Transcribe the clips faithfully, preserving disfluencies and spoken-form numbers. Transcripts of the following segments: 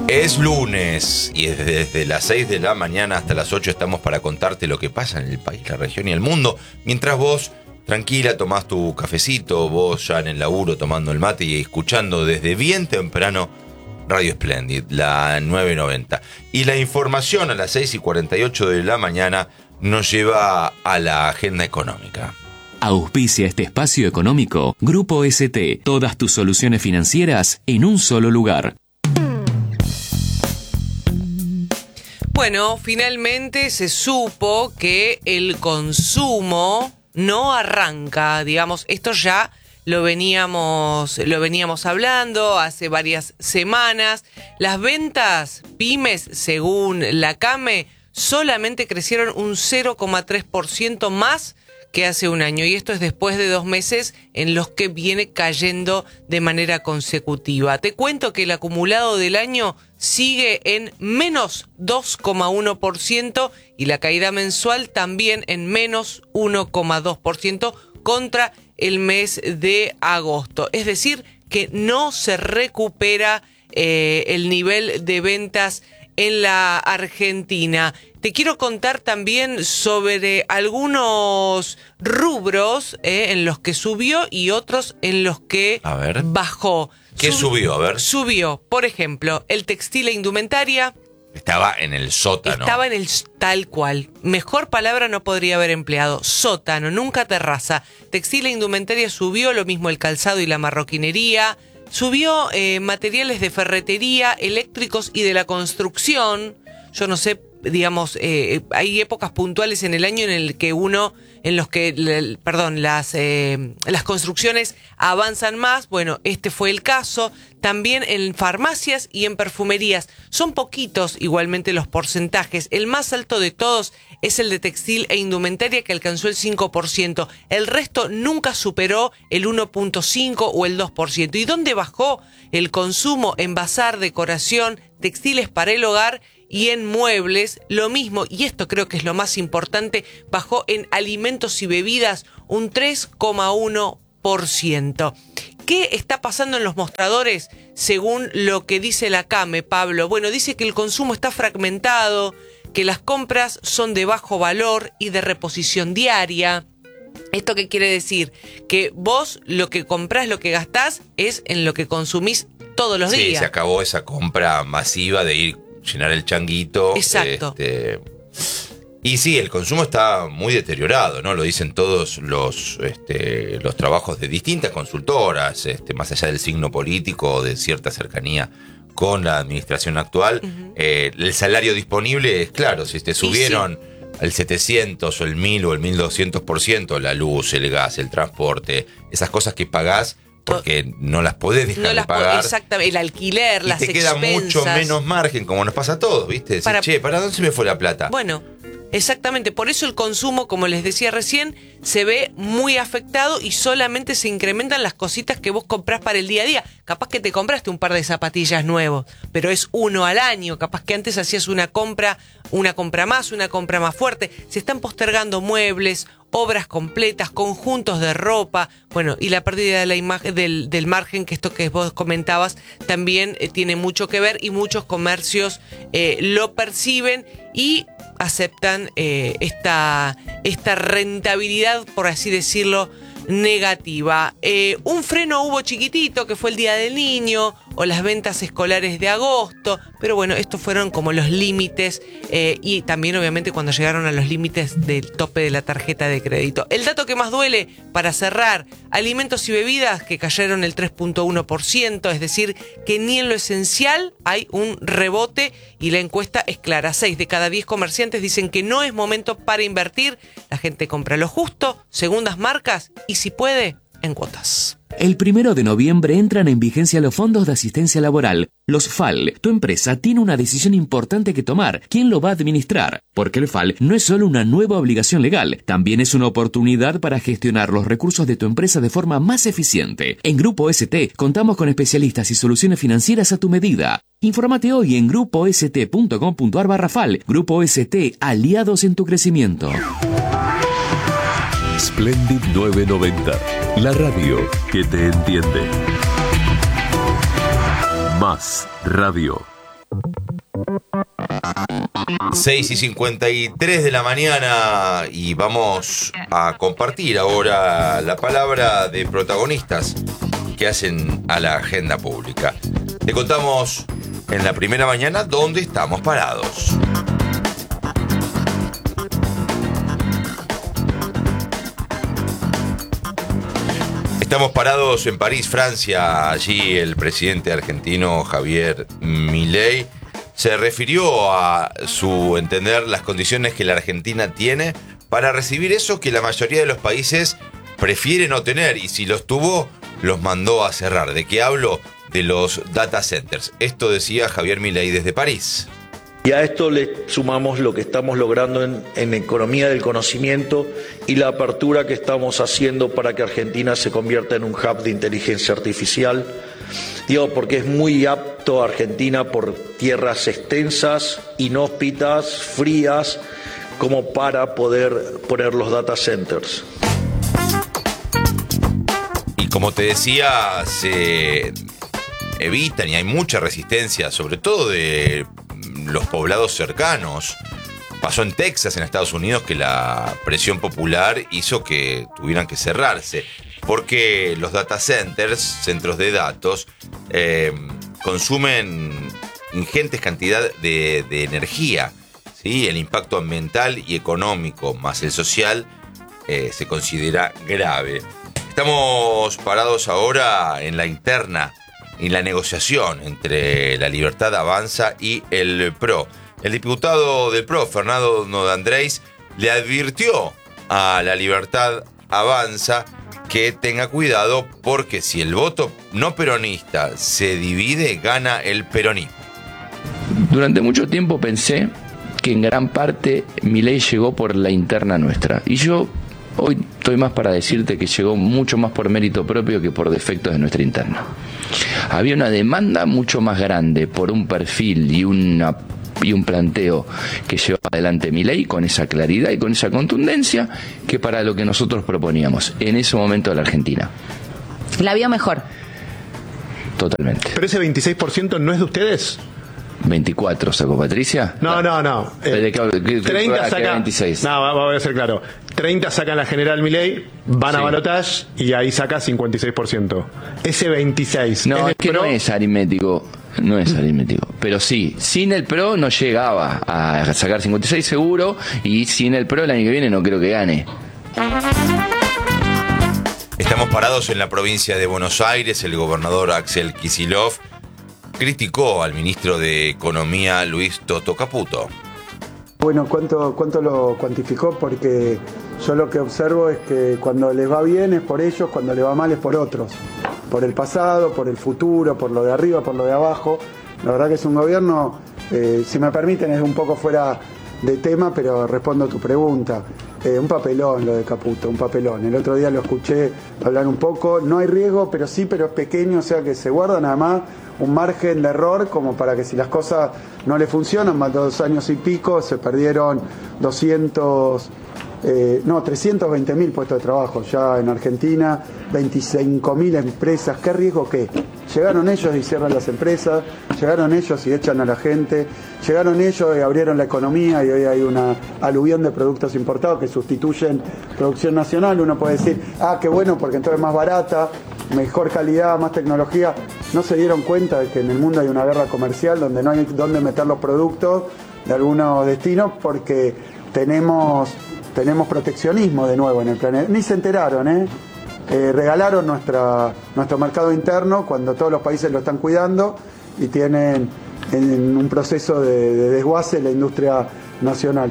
Es lunes y desde las seis de la mañana hasta las ocho estamos para contarte lo que pasa en el país, la región y el mundo. Mientras vos, tranquila, tomás tu cafecito, vos ya en el laburo tomando el mate y escuchando desde bien temprano Radio Splendid, la nueve noventa. Y la información a las seis y cuarenta y ocho de la mañana nos lleva a la agenda económica. Auspicia este espacio económico Grupo S T. Todas tus soluciones financieras en un solo lugar. Bueno, finalmente se supo que el consumo no arranca, digamos, esto ya lo veníamos, lo veníamos hablando hace varias semanas. Las ventas pymes, según la CAME, solamente crecieron un cero coma tres por ciento más que hace un año, y esto es después de dos meses en los que viene cayendo de manera consecutiva. Te cuento que el acumulado del año sigue en menos dos coma uno por ciento y la caída mensual también en menos uno coma dos por ciento contra el mes de agosto. Es decir, que no se recupera eh, el nivel de ventas en la Argentina. Te quiero contar también sobre algunos rubros eh, en los que subió y otros en los que A ver. bajó. ¿Qué Sub- subió? A ver. Subió, por ejemplo, el textil e indumentaria. Estaba en el sótano. Estaba en el tal cual. Mejor palabra no podría haber empleado. Sótano, nunca terraza. Textil e indumentaria subió, lo mismo el calzado y la marroquinería. Subió eh, materiales de ferretería, eléctricos y de la construcción. Yo no sé, digamos, eh, hay épocas puntuales en el año en el que uno, en los que, le, perdón, las, eh, las construcciones avanzan más. Bueno, este fue el caso. También en farmacias y en perfumerías. Son poquitos igualmente los porcentajes. El más alto de todos es el de textil e indumentaria, que alcanzó el cinco por ciento. El resto nunca superó el uno punto cinco por ciento o el dos por ciento. ¿Y dónde bajó el consumo? En bazar, decoración, textiles para el hogar y en muebles, lo mismo, y esto creo que es lo más importante, bajó en alimentos y bebidas un tres coma uno por ciento. ¿Qué está pasando en los mostradores según lo que dice la CAME, Pablo? Bueno, dice que el consumo está fragmentado, que las compras son de bajo valor y de reposición diaria. ¿Esto qué quiere decir? Que vos lo que comprás, lo que gastás, es en lo que consumís todos los Sí, días. se acabó esa compra masiva de ir llenar el changuito. Exacto. Este, y sí, el consumo está muy deteriorado, ¿no? Lo dicen todos los, este, los trabajos de distintas consultoras, este, más allá del signo político o de cierta cercanía con la administración actual. Uh-huh. Eh, el salario disponible es claro, si te subieron sí. el setecientos o el mil o el mil doscientos por ciento, la luz, el gas, el transporte, esas cosas que pagás porque no las podés dejar no de las pagar. Exactamente, el alquiler, y las te queda expensas. mucho menos margen, como nos pasa a todos, ¿viste? Decís, Para, che, ¿para dónde se me fue la plata? Bueno, exactamente, por eso el consumo, como les decía recién, se ve muy afectado y solamente se incrementan las cositas que vos comprás para el día a día. Capaz que te compraste un par de zapatillas nuevos, pero es uno al año. Capaz que antes hacías una compra, una compra más, una compra más fuerte. Se están postergando muebles, obras completas, conjuntos de ropa, bueno, y la pérdida de la imagen del, del margen, que esto que vos comentabas también eh, tiene mucho que ver, y muchos comercios eh, lo perciben y aceptan eh, esta, esta rentabilidad, por así decirlo, negativa. Eh, un freno hubo chiquitito, que fue el Día del Niño o las ventas escolares de agosto, pero bueno, estos fueron como los límites eh, y también obviamente cuando llegaron a los límites del tope de la tarjeta de crédito. El dato que más duele, para cerrar, alimentos y bebidas, que cayeron el tres punto uno por ciento, es decir, que ni en lo esencial hay un rebote, y la encuesta es clara. Seis de cada diez comerciantes dicen que no es momento para invertir. La gente compra lo justo, segundas marcas y, si puede, en cuotas. El primero de noviembre entran en vigencia los fondos de asistencia laboral, los F A L. Tu empresa tiene una decisión importante que tomar. ¿Quién lo va a administrar? Porque el F A L no es solo una nueva obligación legal, también es una oportunidad para gestionar los recursos de tu empresa de forma más eficiente. En Grupo S T contamos con especialistas y soluciones financieras a tu medida. Infórmate hoy en grupo s t punto com punto a r barra F A L. Grupo S T, aliados en tu crecimiento. Splendid nueve noventa, la radio que te entiende. Más radio. seis y cincuenta y tres de la mañana y vamos a compartir ahora la palabra de protagonistas que hacen a la agenda pública. Te contamos en la primera mañana dónde estamos parados. Estamos parados en París, Francia. Allí el presidente argentino Javier Milei se refirió a su entender las condiciones que la Argentina tiene para recibir eso que la mayoría de los países prefieren no tener, y si los tuvo, los mandó a cerrar. ¿De qué hablo? De los data centers. Esto decía Javier Milei desde París. Y a esto le sumamos lo que estamos logrando en, en economía del conocimiento y la apertura que estamos haciendo para que Argentina se convierta en un hub de inteligencia artificial. Digo, porque es muy apto Argentina por tierras extensas, inhóspitas, frías, como para poder poner los data centers. Y como te decía, se evitan y hay mucha resistencia, sobre todo de los poblados cercanos. Pasó en Texas, en Estados Unidos, que la presión popular hizo que tuvieran que cerrarse, porque los data centers, centros de datos, eh, consumen ingentes cantidades de, de energía, ¿sí? El impacto ambiental y económico, más el social, eh, se considera grave. Estamos parados ahora en la interna, en la negociación entre La Libertad Avanza y el P R O. El diputado del P R O, Fernando Nodandreis, le advirtió a La Libertad Avanza que tenga cuidado, porque si el voto no peronista se divide, gana el peronismo. Durante mucho tiempo pensé que en gran parte Milei llegó por la interna nuestra, y yo hoy estoy más para decirte que llegó mucho más por mérito propio que por defectos de nuestra interna. Había una demanda mucho más grande por un perfil y una y un planteo que llevaba adelante Milei con esa claridad y con esa contundencia que para lo que nosotros proponíamos en ese momento de la Argentina. ¿La vio mejor? Totalmente. ¿Pero ese veintiséis por ciento no es de ustedes? ¿veinticuatro sacó Patricia? No, no, no. Eh, treinta saca. veintiséis. No, voy a ser claro. treinta sacan la general Milei, van sí. a balotage y ahí saca cincuenta y seis por ciento. Ese veintiséis. No, es que pro... no es aritmético. No es aritmético. Pero sí, sin el P R O no llegaba a sacar cincuenta y seis seguro, y sin el P R O el año que viene no creo que gane. Estamos parados en la provincia de Buenos Aires. El gobernador Axel Kicillof criticó al ministro de Economía, Luis Toto Caputo. Bueno, ¿cuánto, cuánto lo cuantificó? Porque yo lo que observo es que cuando les va bien es por ellos, cuando les va mal es por otros. Por el pasado, por el futuro, por lo de arriba, por lo de abajo. La verdad que es un gobierno, eh, si me permiten, es un poco fuera de tema, pero respondo a tu pregunta. Eh, un papelón lo de Caputo, un papelón. El otro día lo escuché hablar un poco. No hay riesgo, pero sí, pero es pequeño, o sea que se guarda nada más un margen de error como para que si las cosas no le funcionan, más de dos años y pico, se perdieron doscientos, eh, no, trescientos veinte mil puestos de trabajo ya en Argentina, veinticinco mil empresas. ¿Qué riesgo qué? Llegaron ellos y cierran las empresas, llegaron ellos y echan a la gente, llegaron ellos y abrieron la economía y hoy hay una aluvión de productos importados que sustituyen producción nacional. Uno puede decir, ah, qué bueno, porque entonces es más barata, mejor calidad, más tecnología. No se dieron cuenta de que en el mundo hay una guerra comercial donde no hay dónde meter los productos de algunos destinos porque tenemos, tenemos proteccionismo de nuevo en el planeta. Ni se enteraron, ¿eh? Eh, regalaron nuestra, nuestro mercado interno cuando todos los países lo están cuidando y tienen en un proceso de, de desguace la industria nacional.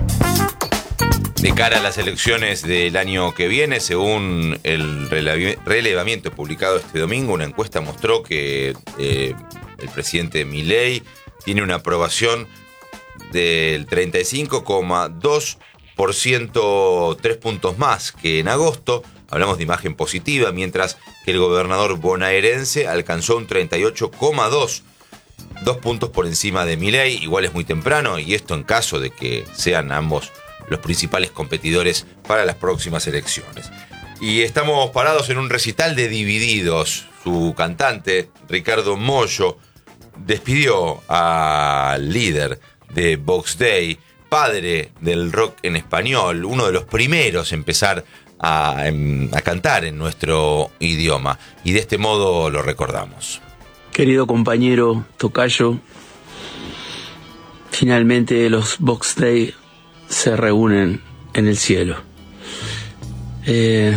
De cara a las elecciones del año que viene, según el relevamiento publicado este domingo, una encuesta mostró que eh, el presidente Milei tiene una aprobación del treinta y cinco coma dos por ciento, tres puntos más que en agosto. Hablamos de imagen positiva, mientras que el gobernador bonaerense alcanzó un treinta y ocho coma dos, dos puntos por encima de Milei. Igual es muy temprano, y esto en caso de que sean ambos los principales competidores para las próximas elecciones. Y estamos parados en un recital de Divididos. Su cantante, Ricardo Mollo, despidió al líder de Box Day, padre del rock en español, uno de los primeros en empezar a, a cantar en nuestro idioma. Y de este modo lo recordamos. Querido compañero tocayo, finalmente los Box Day se reúnen en el cielo. Eh,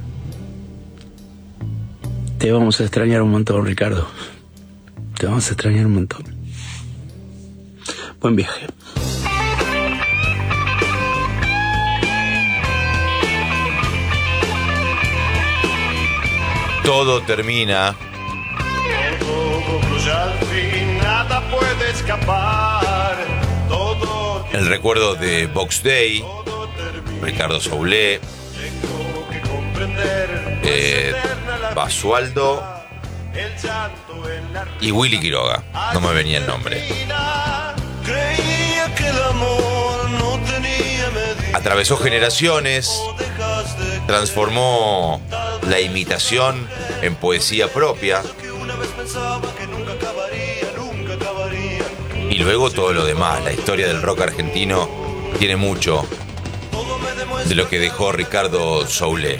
te vamos a extrañar un montón, Ricardo. Te vamos a extrañar un montón. Buen viaje. Todo termina. Nada puede escapar. Todo el recuerdo de Box Day, Ricardo Soule, eh, Basualdo y Willy Quiroga. No me venía el nombre. Atravesó generaciones, transformó la imitación en poesía propia y luego todo lo demás. La historia del rock argentino tiene mucho de lo que dejó Ricardo Soule.